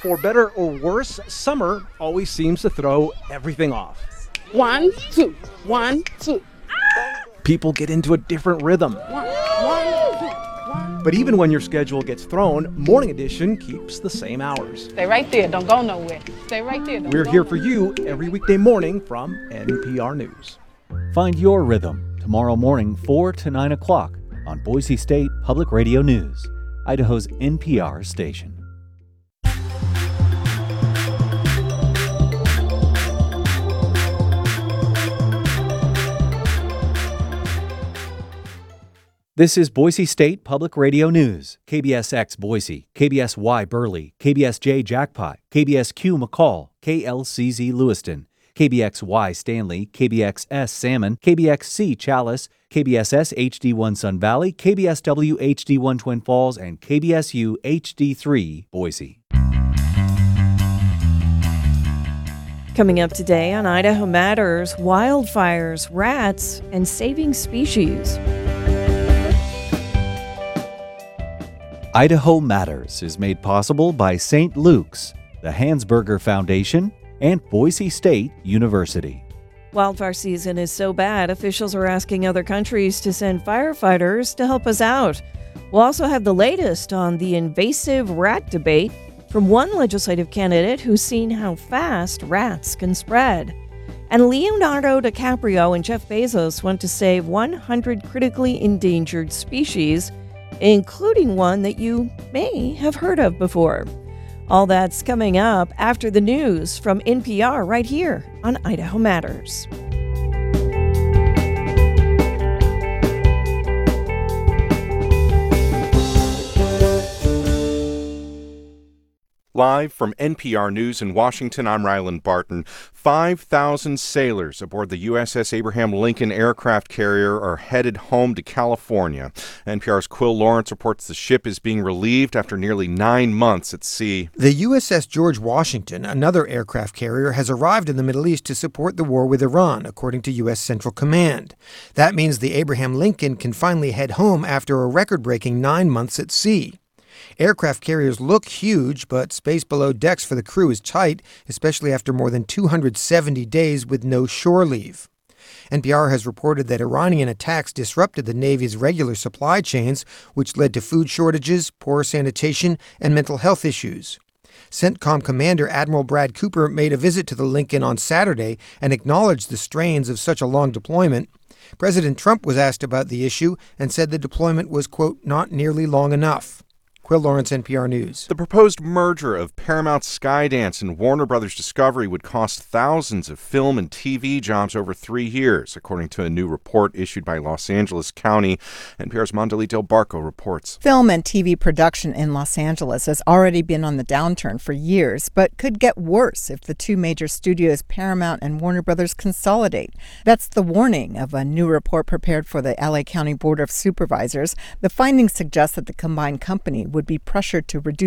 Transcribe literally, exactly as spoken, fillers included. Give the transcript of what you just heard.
For better or worse, summer always seems to throw everything off. One, two, one, two. People get into a different rhythm. One, one, two, one. But even when your schedule gets thrown, Morning Edition keeps the same hours. Stay right there. Don't go nowhere. Stay right there. Don't We're go here nowhere. for you every weekday morning from N P R News. Find your rhythm tomorrow morning, four to nine o'clock on Boise State Public Radio News, Idaho's N P R station. This is Boise State Public Radio News, K B S X Boise, K B S Y Burley, K B S J Jackpot, K B S Q McCall, K L C Z Lewiston, K B X Y Stanley, K B X S Salmon, K B X C Chalice, K B S S H D one Sun Valley, K B S W H D one Twin Falls, and K B S U H D three Boise. Coming up today on Idaho Matters, wildfires, rats, and saving species. Idaho Matters is made possible by Saint Luke's, the Hansberger Foundation, and Boise State University. Wildfire season is so bad, officials are asking other countries to send firefighters to help us out. We'll also have the latest on the invasive rat debate from one legislative candidate who's seen how fast rats can spread. And Leonardo DiCaprio and Jeff Bezos want to save one hundred critically endangered species, including one that you may have heard of before. All that's coming up after the news from N P R right here on Idaho Matters. Live from N P R News in Washington, I'm Ryland Barton. five thousand sailors aboard the U S S Abraham Lincoln aircraft carrier are headed home to California. N P R's Quill Lawrence reports the ship is being relieved after nearly nine months at sea. The U S S George Washington, another aircraft carrier, has arrived in the Middle East to support the war with Iran, according to U S Central Command. That means the Abraham Lincoln can finally head home after a record-breaking nine months at sea. Aircraft carriers look huge, but space below decks for the crew is tight, especially after more than two hundred seventy days with no shore leave. N P R has reported that Iranian attacks disrupted the Navy's regular supply chains, which led to food shortages, poor sanitation, and mental health issues. CENTCOM Commander Admiral Brad Cooper made a visit to the Lincoln on Saturday and acknowledged the strains of such a long deployment. President Trump was asked about the issue and said the deployment was, quote, not nearly long enough. Quill Lawrence, N P R News. The proposed merger of Paramount Skydance and Warner Brothers Discovery would cost thousands of film and T V jobs over three years, according to a new report issued by Los Angeles County. N P R's Mondalie Del Barco reports. Film and T V production in Los Angeles has already been on the downturn for years, but could get worse if the two major studios, Paramount and Warner Brothers, consolidate. That's the warning of a new report prepared for the L A County Board of Supervisors. The findings suggest that the combined company would be pressured to reduce